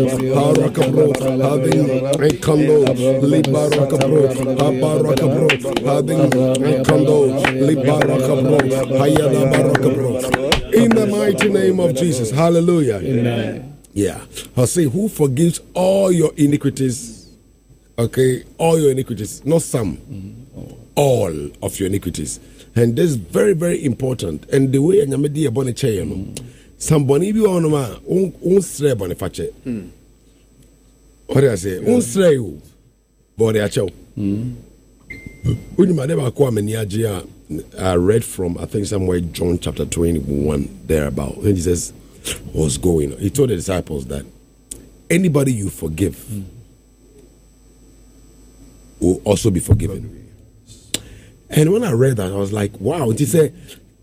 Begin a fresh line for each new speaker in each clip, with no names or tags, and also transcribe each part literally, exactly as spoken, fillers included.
Harakabro, having Rekando, Libarakabro, Habarakabro, having Rekando, Libarakabro, Hayada Barakabro. In the mighty name of Jesus. Hallelujah.
Amen.
Yeah. I'll say, who forgives all your iniquities? Okay, all your iniquities, not some, mm-hmm. all of your iniquities. And this is very, very important. And the way Nyamedi Abone Chayano, somebody be on my own stray boniface. What do I say? Own stray body a chow. When you never come in I read from, I think, somewhere John chapter twenty-one, thereabout. And he says, what's going on? He told the disciples that anybody you forgive mm. will also be forgiven. And when I read that, I was like, wow. And he said,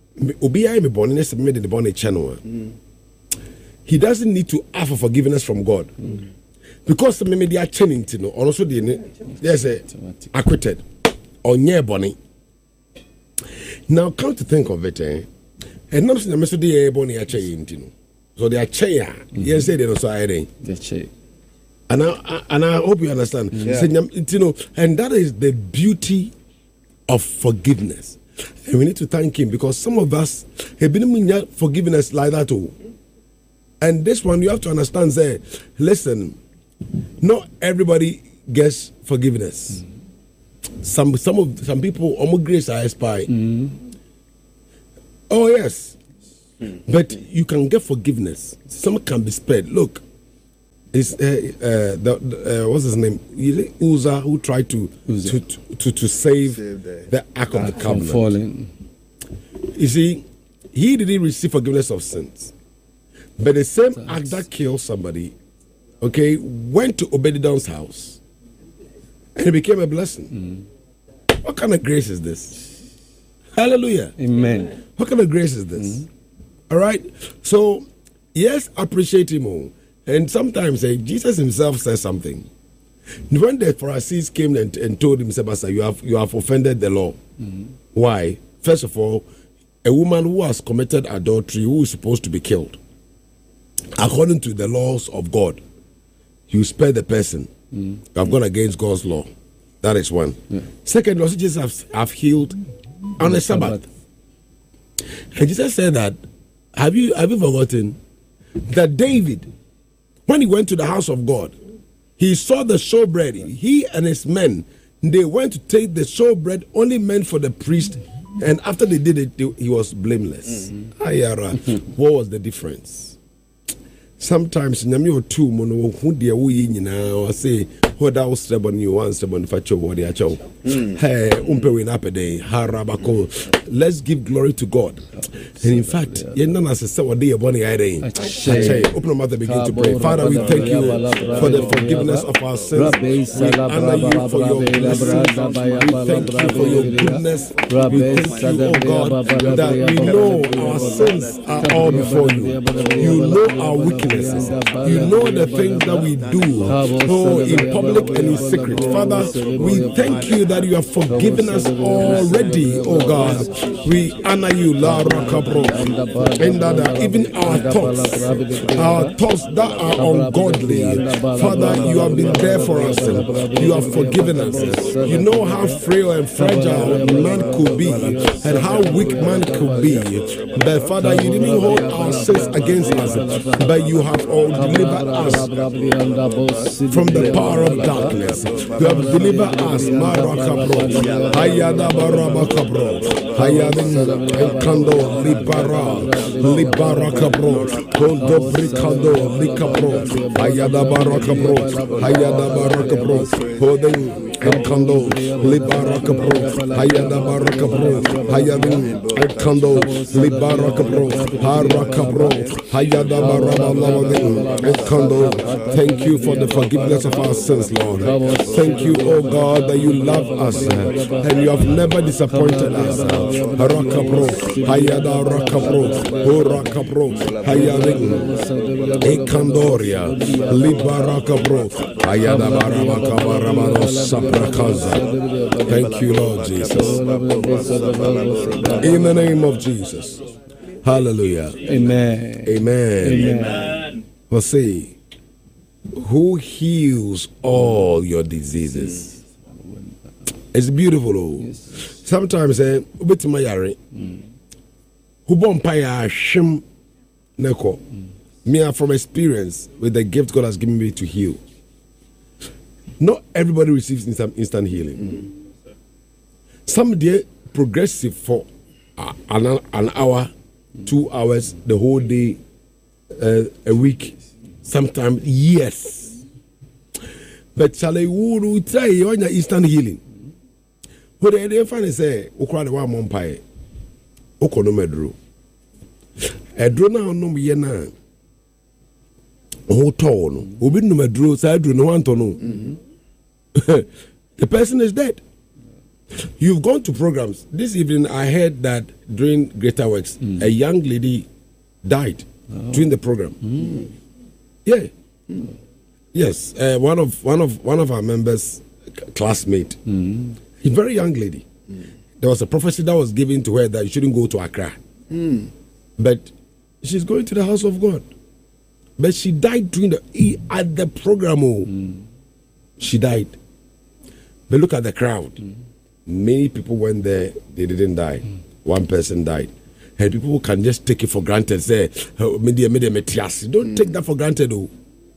he doesn't need to ask for forgiveness from God. Mm. Because maybe they are chaining to know, also there's a acquitted or near bonnie. Now, come to think of it, eh? And not the message they are bonnie are chaining. So they are chair. Yes, they don't say anything. And I and I hope you understand. Yeah. You know, and that is the beauty of forgiveness. And we need to thank him because some of us have been forgiveness like that too. And this one you have to understand, say, listen, not everybody gets forgiveness. Mm. Some some of some people almost grace are spy. Mm. Oh yes. Mm. But you can get forgiveness. Some can be spared. Look, it's uh, uh, the, uh, what's his name? Uzzah, who tried to to, to to to save, save the, the Ark of the Covenant. Falling. You see, he didn't receive forgiveness of sins, but the same That's... act that killed somebody, okay, went to Obed-Edom's house, and it became a blessing. Mm. What kind of grace is this? Hallelujah.
Amen.
What kind of grace is this? Mm. All right. So yes, appreciate him all. And sometimes uh, Jesus himself says something. When the Pharisees came and, and told him, Sebastian, you have you have offended the law. Mm-hmm. Why? First of all, a woman who has committed adultery, who is supposed to be killed, according to the laws of God, you spare the person. Mm-hmm. You have gone against God's law. That is one. Yeah. Second, also Jesus have, have healed on the Sabbath. Sabbath. And Jesus said that, have you have you forgotten that David, when he went to the house of God, he saw the showbread. He and his men, they went to take the showbread only meant for the priest, and after they did it, they, he was blameless. Mm-hmm. Ayara, what was the difference? Sometimes, Nyami or two, mono, who dear we now say, what I was stubborn, you want stubborn for your body. Hey, umpe win up a day, harabako. Let's give glory to God. And in fact, you're not as a seven day of one eye. Open your mouth and begin to pray. Father, we thank you for the forgiveness of our sins. We honor you for your blessings. We thank you for your goodness. We thank you, oh God, that we know our sins are all before you. You know our weaknesses. You know the things that we do, oh, in public and in secret. Father, we thank you that you have forgiven us already, oh God. We honor you, La Rakabro, and that even our thoughts, our thoughts that are ungodly, Father, you have been there for us. You have forgiven us. You know how frail and fragile man could be and how weak man could be. But Father, you didn't hold our sins against us, but you have all delivered us from the power of darkness. You have delivered us, Marakabro, Hayada Barabakabro, Hayadin Kando, Libara, Libarakabro, Kondo Brikando, Likabro, Hayada Barakabro, Hayada Barakabro, Hodin Kando, Libarakabro, Hayada Barakabro, Hayadin Kando, Libarakabro, Harakabro, Hayada Barabakabro. Thank you for the forgiveness of our sins, Lord. Thank you, oh God, that you love us and you have never disappointed us. Rakabro, Hayada Rakabro, O Rakabro, Hayadin, Ekandoria, Libarakabro, Hayada Barabakabarabano Saprakaza. Thank you, Lord Jesus. In the name of Jesus. Hallelujah.
Amen.
Amen. Amen. Well, see, who heals all your diseases. It's beautiful. Oh. Yes. Sometimes, eh, bit my yare. Who bomb paya shim neko. Me from experience with the gift God has given me to heal. Not everybody receives instant, instant healing. Mm. Some day progressive for uh, an, an hour, two hours, the whole day, uh, a week, sometimes years. But shall I would try on your instant healing? What they find say, Okra the one mompire, Okonomedro. A drona no yena. Oh, tone, Obi no medro, side no one to know. The person is dead. You've gone to programs. This evening, I heard that during Greater Works, mm. a young lady died oh. during the program. Mm. Yeah, mm. yes. Uh, one of one of one of our members' classmate, mm. a very young lady. Mm. There was a prophecy that was given to her that you shouldn't go to Accra, mm. but she's going to the house of God. But she died during the at the program. Oh, mm. she died. But look at the crowd. Mm. Many people went there, they didn't die. Mm. One person died. And people can just take it for granted. Say, oh, media, media, metias. Don't mm. take that for granted. Oh.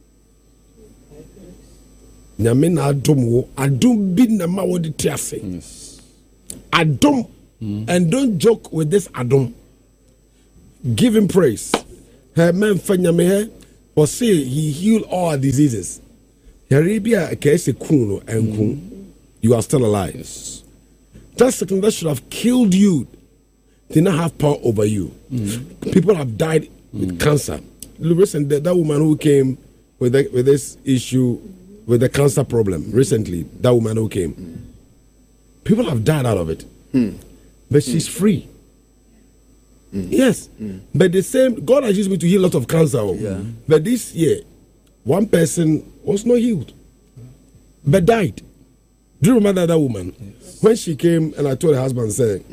Nyamina adum adum bin na ma wodi tiase. Adum. And don't joke with this adum. Give him praise. Her man fanyame he or say he healed all our diseases. Arabia kese kuno and kun. You are still alive. Yes. That sickness that should have killed you did not have power over you. Mm. People have died mm. with cancer. Recently, that, that woman who came with the, with this issue, with the cancer problem, recently, that woman who came, mm. people have died out of it. Mm. But she's mm. free. Mm. Yes. Mm. But the same, God has used me to heal a lot of cancer. Yeah. But this year, one person was not healed, but died. Do you remember that woman? Yes. When she came and I told her husband, said,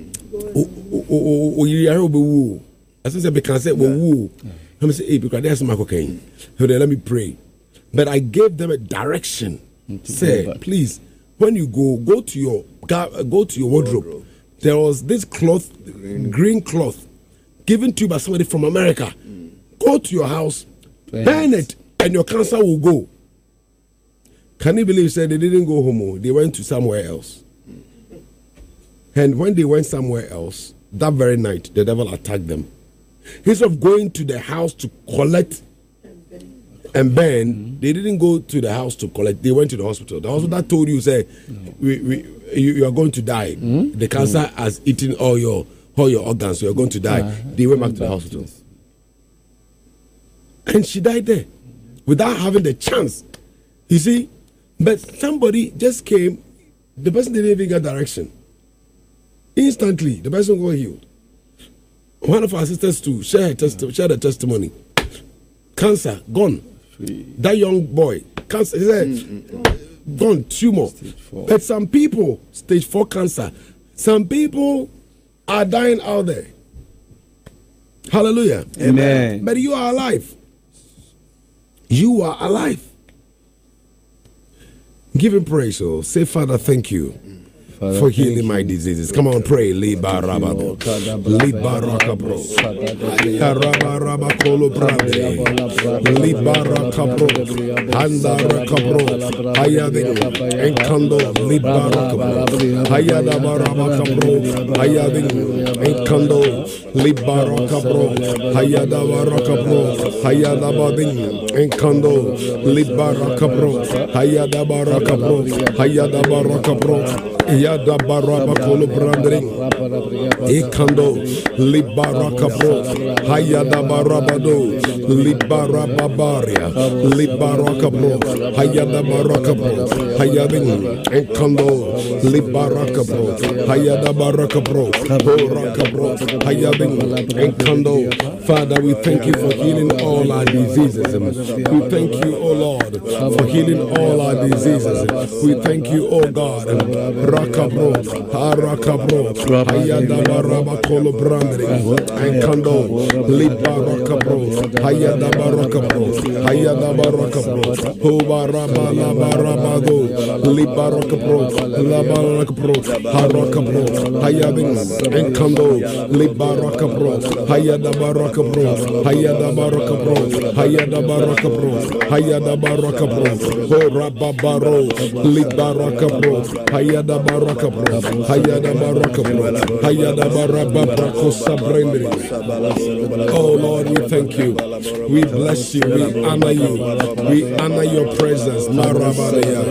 oh, I said, because I said, woo. Let me say, hey, because there's my cocaine. Let me pray. But I gave them a direction. Say, please, when you go, go to your go to your wardrobe. There was this cloth, green, green cloth, given to you by somebody from America. Mm. Go to your house, burn it, and your cancer will go. Can you believe said they didn't go home? They went to somewhere else. And when they went somewhere else, that very night, the devil attacked them. Instead of going to the house to collect and burn, mm-hmm. they didn't go to the house to collect. They went to the hospital. The hospital that told you, say, no. we, we, you, you are going to die. Mm-hmm. The cancer mm-hmm. has eaten all your all your organs, so you're going to die. Uh-huh. They went back to the hospital. And she died there without having the chance. You see? But somebody just came, the person didn't even get direction. Instantly, the person got healed. One of our sisters too, share her testi- share the testimony. Cancer, gone. That young boy, cancer, he said, mm-hmm. gone, tumor. But some people, stage four cancer, some people are dying out there. Hallelujah.
Amen.
But you are alive. You are alive. Give him praise. So say, Father, thank you. Father, for healing my diseases. Come on, pray. Liba raba liba raka bro. Raba raba kolo brande. Liba raka bro. Handa raka bro. Hayade enkando liba raka bro. Hayada baraba bro. Hayade enkando liba raka bro. Hayada baraka bro. Hayada badin enkando liba raka bro. Hayada baraka bro. Hayada baraka bro. Yada baraba kolo brandring ekando libara kabro hayada barabado libara babaria libara kabro hayada barakabro hayadin ekando libara kabro hayada barakabro barakabro hayadin ekando. Father, we thank you for healing all our diseases. We thank you, oh Lord, for healing all our diseases. We thank you, oh God. Rakabro, Harakabro, Hayada Baraba Kolo Brandre, and Kando, Libaraka Bro, Hayada Baraka Bro, Hayada Baraka Bro, Hobaraba Labarabado, Libaraka Bro, Labaraka Bro, Haraka Bro, Hayadin, and Kando, Libaraka Bro, Hayada Baraka Bro, Hayada Baraka Bro, Hayada Baraka Bro, Hayada Baraka Bro, Horaba Baro, Libaraka Bro, Hayada Baraka Bro, Hayada Baraka Bro, Hayada Baraba Brako Sabrendri. Oh Lord, we thank you. We bless you. We honor you. We honor your presence. Marabaya.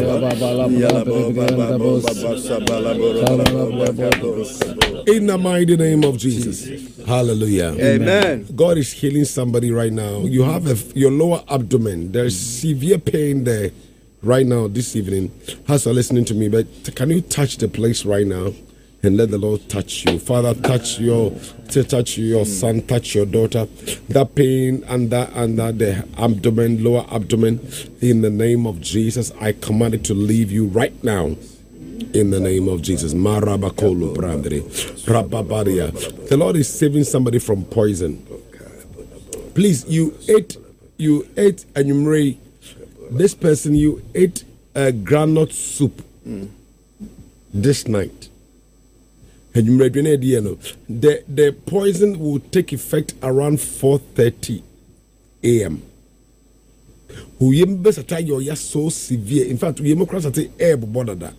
In the mighty name of Jesus. Hallelujah.
Amen.
God is healing somebody right now. You have a, your lower abdomen. There's severe pain there right now this evening. As you're listening to me, but can you touch the place right now and let the Lord touch you? Father, touch your touch your son, touch your daughter. That pain under under the abdomen, lower abdomen, in the name of Jesus, I command it to leave you right now. In the name of Jesus. Marabakolo Brandre. Rababaria. The Lord is saving somebody from poison. Please, you ate, you ate, and you marry this person, you ate a granite soup mm. this night. And you married the the poison will take effect around four thirty a.m. Who you so severe. In fact, we say air border.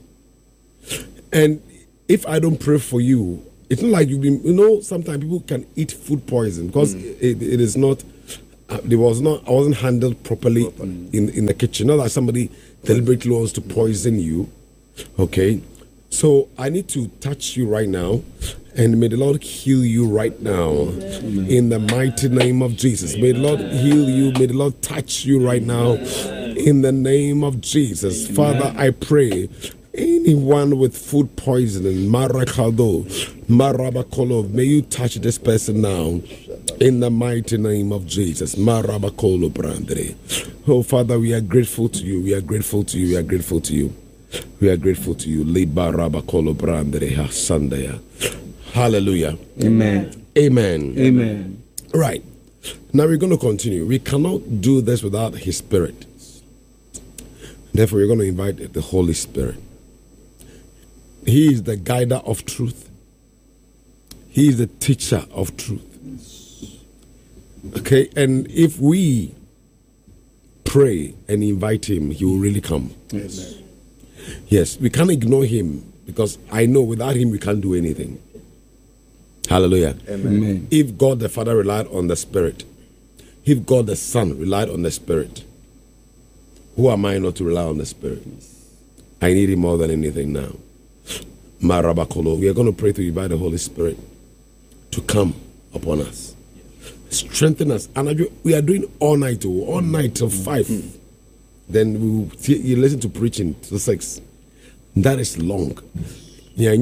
And if I don't pray for you, it's not like you've been, you know, sometimes people can eat food poison because mm. it, it is not, uh, there was not, I wasn't handled properly mm. in, in the kitchen. Not that somebody deliberately wants to poison you. Okay. So I need to touch you right now, and may the Lord heal you right now. Amen. In the mighty name of Jesus. May the Lord heal you. May the Lord touch you right now in the name of Jesus. Amen. Father, I pray. Anyone with food poisoning, Marakado, Marabakolo, may you touch this person now in the mighty name of Jesus. Marabakolo Brandre. Oh, Father, we are grateful to you. We are grateful to you. We are grateful to you. We are grateful to you. Libarabakolo Brandre Hasandaya. Hallelujah.
Amen.
Amen.
Amen.
Right. Now we're going to continue. We cannot do this without His Spirit. Therefore, we're going to invite the Holy Spirit. He is the guider of truth. He is the teacher of truth. Okay, and if we pray and invite Him, He will really come.
Yes.
Yes, we can't ignore Him because I know without Him we can't do anything. Hallelujah.
Amen.
If God the Father relied on the Spirit, if God the Son relied on the Spirit, who am I not to rely on the Spirit? I need Him more than anything now. Marabakolo. We are going to pray to invite the Holy Spirit to come upon us. Strengthen us. And we are doing all night, all night till five. Mm. Then we will you listen to preaching till six. That is long. Yeah.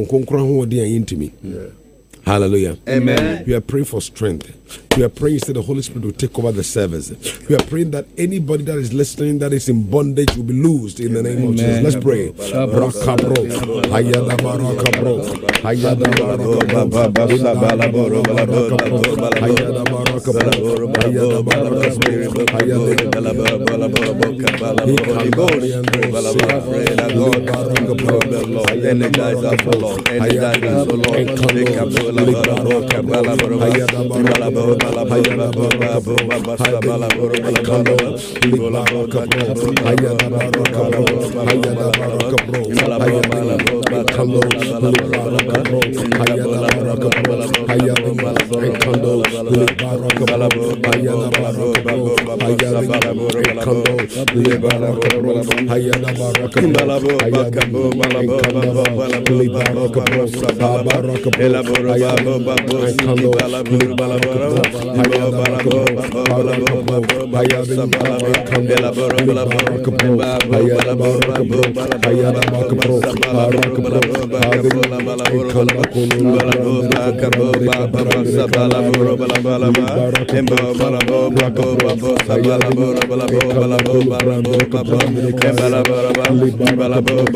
Hallelujah.
Amen.
We are praying for strength. We are praying that the Holy Spirit will take over the service. We are praying that anybody that is listening that is in bondage will be loosed in the name Amen. Of Jesus. Let's pray. Rakabro. Hayada barakabro. Hayada barakabro. Hayada barakabro. Hayada